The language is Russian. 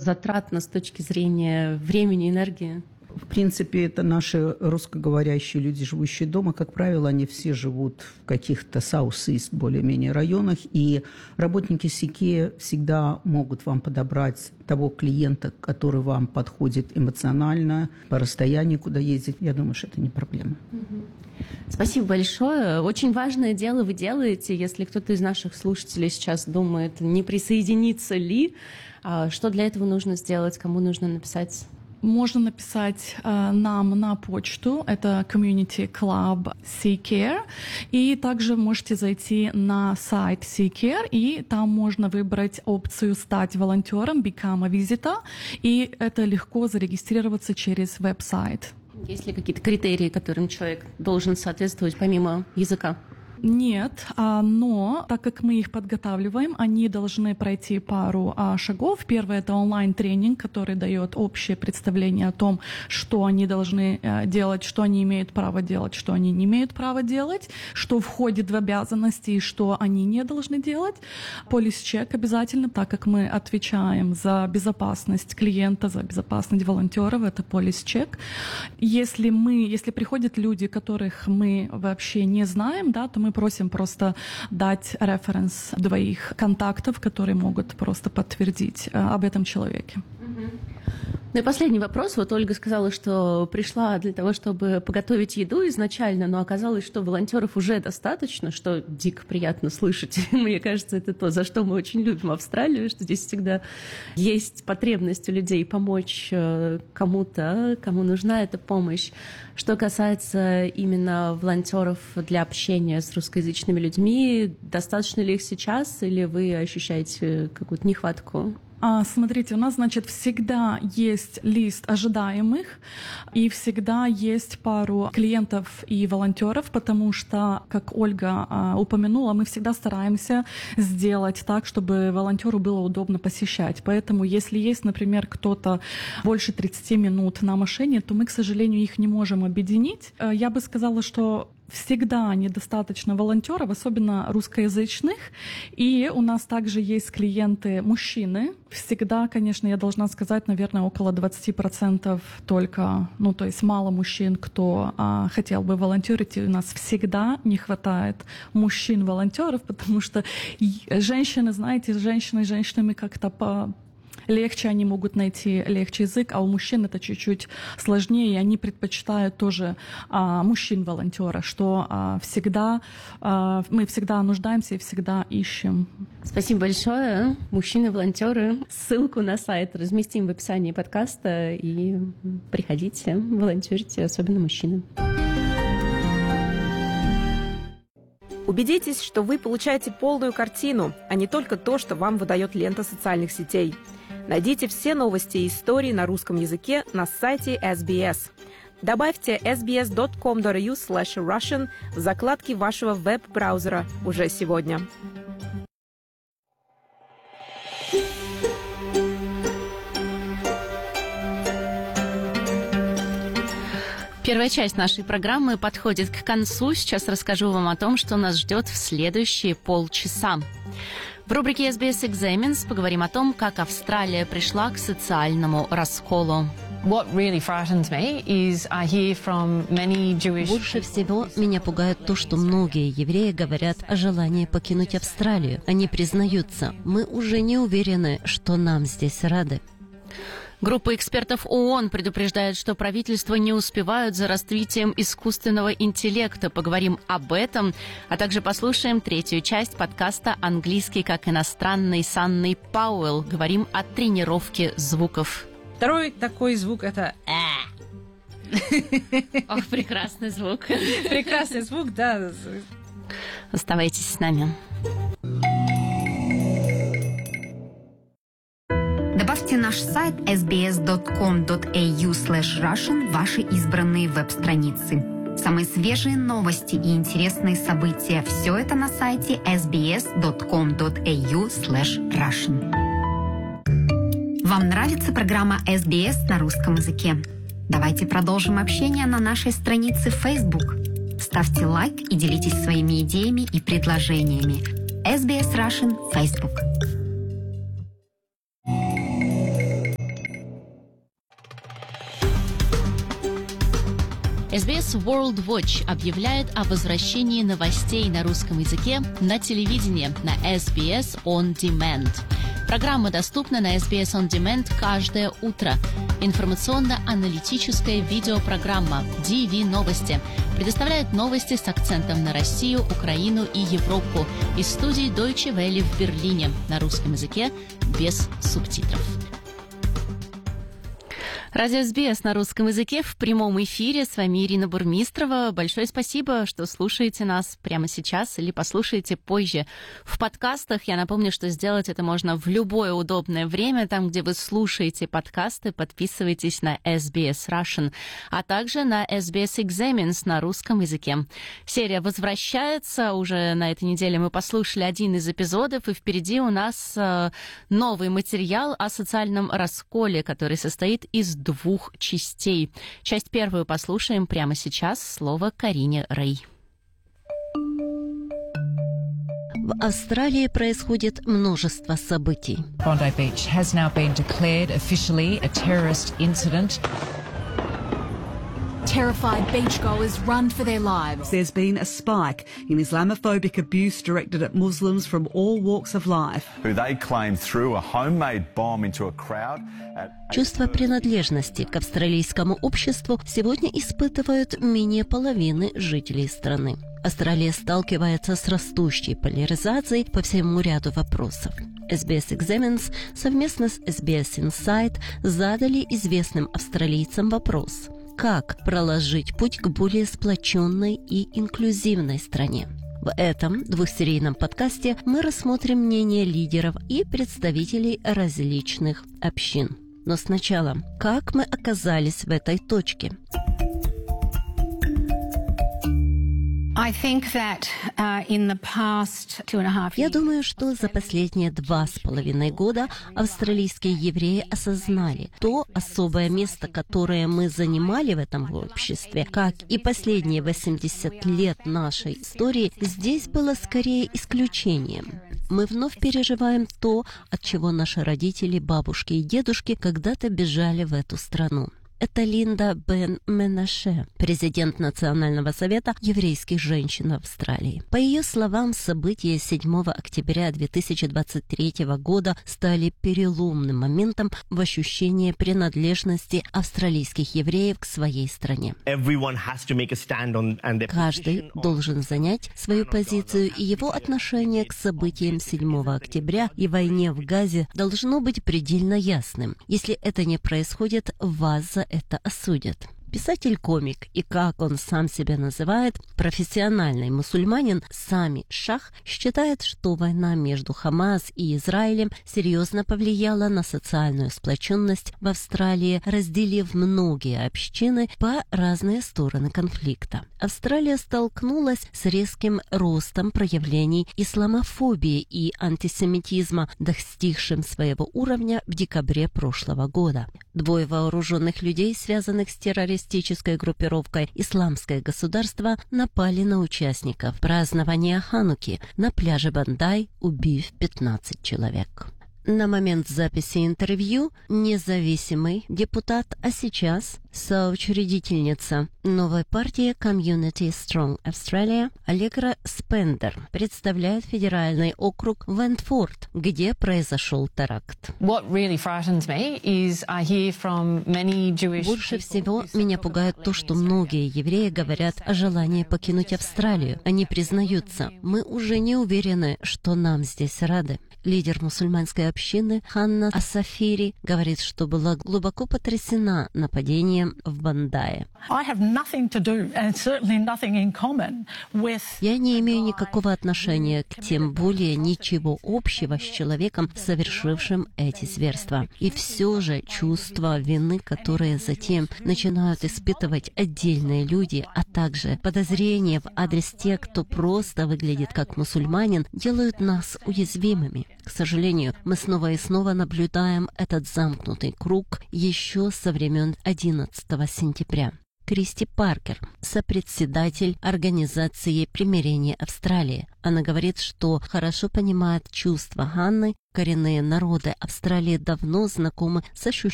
затратно с точки зрения времени, энергии? В принципе, это наши русскоговорящие люди, живущие дома. Как правило, они все живут в каких-то South-East более-менее районах. И работники Сикея всегда могут вам подобрать того клиента, который вам подходит эмоционально, по расстоянию, куда ездить. Я думаю, что это не проблема. Спасибо большое. Очень важное дело вы делаете. Если кто-то из наших слушателей сейчас думает, не присоединиться ли, что для этого нужно сделать, кому нужно написать? Можно написать нам на почту, это Community Club Seacare, и также можете зайти на сайт Seacare, и там можно выбрать опцию «Стать волонтером», «Become a Visitor», и это легко зарегистрироваться через веб-сайт. Есть ли какие-то критерии, которым человек должен соответствовать помимо языка? Нет, но так как мы их подготавливаем, они должны пройти пару шагов. Первое — это онлайн-тренинг, который дает общее представление о том, что они должны делать, что они имеют право делать, что они не имеют права делать, что входит в обязанности и что они не должны делать. Полис-чек обязательно, так как мы отвечаем за безопасность клиента, за безопасность волонтеров, это полис-чек. Если приходят люди, которых мы вообще не знаем, да, то мы просим просто дать референс 2 контактов, которые могут просто подтвердить об этом человеке. Ну и последний вопрос. Вот Ольга сказала, что пришла для того, чтобы поготовить еду изначально, но оказалось, что волонтеров уже достаточно, что дико приятно слышать. Мне кажется, это то, за что мы очень любим Австралию, что здесь всегда есть потребность у людей помочь кому-то, кому нужна эта помощь. Что касается именно волонтеров для общения с русскоязычными людьми, достаточно ли их сейчас, или вы ощущаете какую-то нехватку? Смотрите, у нас, значит, всегда есть лист ожидаемых, и всегда есть пару клиентов и волонтеров, потому что, как Ольга упомянула, мы всегда стараемся сделать так, чтобы волонтеру было удобно посещать. Поэтому, если есть, например, кто-то больше 30 минут на машине, то мы, к сожалению, их не можем объединить. Я бы сказала, что всегда недостаточно волонтеров, особенно русскоязычных. И у нас также есть клиенты мужчины. Всегда, конечно, я должна сказать, наверное, около 20% только, то есть мало мужчин, кто хотел бы волонтерить. И у нас всегда не хватает мужчин-волонтеров, потому что женщины, знаете, женщины с женщинами как-то легче, они могут найти легче язык, а у мужчин это чуть-чуть сложнее, и они предпочитают тоже мужчин-волонтера, что мы всегда нуждаемся и всегда ищем. Спасибо большое, мужчины-волонтеры. Ссылку на сайт разместим в описании подкаста, и приходите, волонтерите, особенно мужчины. Убедитесь, что вы получаете полную картину, а не только то, что вам выдает лента социальных сетей. Найдите все новости и истории на русском языке на сайте SBS. Добавьте sbs.com.au/russian в закладке вашего веб-браузера уже сегодня. Первая часть нашей программы подходит к концу. Сейчас расскажу вам о том, что нас ждет в следующие полчаса. В рубрике SBS Examines поговорим о том, как Австралия пришла к социальному расколу. Больше всего меня пугает то, что многие евреи говорят о желании покинуть Австралию. Они признаются, мы уже не уверены, что нам здесь рады. Группа экспертов ООН предупреждает, что правительства не успевают за развитием искусственного интеллекта. Поговорим об этом, а также послушаем 3-ю часть подкаста «Английский как иностранный» с Анной Пауэлл. Говорим о тренировке звуков. Второй такой звук — это Ох, прекрасный звук. Прекрасный звук, да. Оставайтесь с нами. Добавьте наш сайт sbs.com.au/russian в ваши избранные веб-страницы. Самые свежие новости и интересные события – все это на сайте sbs.com.au/russian. Вам нравится программа SBS на русском языке? Давайте продолжим общение на нашей странице Facebook. Ставьте лайк и делитесь своими идеями и предложениями. SBS Russian Facebook. SBS World Watch объявляет о возвращении новостей на русском языке на телевидении на SBS On Demand. Программа доступна на SBS On Demand каждое утро. Информационно-аналитическая видеопрограмма DV Новости предоставляет новости с акцентом на Россию, Украину и Европу из студии Deutsche Welle в Берлине на русском языке без субтитров. Радио СБС на русском языке в прямом эфире. С вами Ирина Бурмистрова. Большое спасибо, что слушаете нас прямо сейчас или послушаете позже в подкастах. Я напомню, что сделать это можно в любое удобное время. Там, где вы слушаете подкасты, подписывайтесь на SBS Russian, а также на SBS Examines на русском языке. Серия возвращается. Уже на этой неделе мы послушали один из эпизодов, и впереди у нас новый материал о социальном расколе, который состоит из 2 частей. Часть первую послушаем прямо сейчас. Слово Карине Рэй. В Австралии происходит множество событий. Bondi Beach has now been declared officially a terrorist incident. Terrified beachgoers run for their lives. There's been a spike in Islamophobic abuse directed at Muslims from all walks of life. Who they claim threw a homemade bomb into a crowd. Чувство принадлежности к австралийскому обществу сегодня испытывают менее половины жителей страны. Австралия сталкивается с растущей поляризацией по всему ряду вопросов. SBS Examines совместно с SBS Insight задали известным австралийцам вопрос: как проложить путь к более сплоченной и инклюзивной стране? В этом двухсерийном подкасте мы рассмотрим мнения лидеров и представителей различных общин. Но сначала, как мы оказались в этой точке? Я думаю, что за последние 2,5 года австралийские евреи осознали то особое место, которое мы занимали в этом обществе, как и последние 80 лет нашей истории, здесь было скорее исключением. Мы вновь переживаем то, от чего наши родители, бабушки и дедушки когда-то бежали в эту страну. Это Линда Бен Менаше, президент Национального совета еврейских женщин в Австралии. По ее словам, события 7 октября 2023 года стали переломным моментом в ощущении принадлежности австралийских евреев к своей стране. Каждый должен занять свою позицию, и его отношение к событиям 7 октября и войне в Газе должно быть предельно ясным. Если это не происходит, вас за это осудят. Писатель-комик и, как он сам себя называет, профессиональный мусульманин Сами Шах считает, что война между Хамас и Израилем серьезно повлияла на социальную сплоченность в Австралии, разделив многие общины по разные стороны конфликта. Австралия столкнулась с резким ростом проявлений исламофобии и антисемитизма, достигшим своего уровня в декабре прошлого года. 2 вооруженных людей, связанных с террористической группировкой «Исламское государство», напали на участников празднования Хануки на пляже Бондай, убив 15 человек. На момент записи интервью независимый депутат, а сейчас соучредительница новой партии Community Strong Australia Алегра Спендер представляет федеральный округ Вентфорд, где произошел теракт. Больше всего меня пугает то, что многие евреи говорят о желании покинуть Австралию. Они признаются: мы уже не уверены, что нам здесь рады. Лидер мусульманской общины Ханна Асафири говорит, что была глубоко потрясена нападением в Бондае. Я не имею никакого отношения к, тем более ничего общего с человеком, совершившим эти зверства. И все же чувство вины, которые затем начинают испытывать отдельные люди, а также подозрения в адрес тех, кто просто выглядит как мусульманин, делают нас уязвимыми. К сожалению, мы снова и снова наблюдаем этот замкнутый круг еще со времен 11 сентября. Кристи Паркер, сопредседатель Организации примирения Австралии. Она говорит, что хорошо понимает чувства Ханны. Коренные народы Австралии давно знакомы с ощущением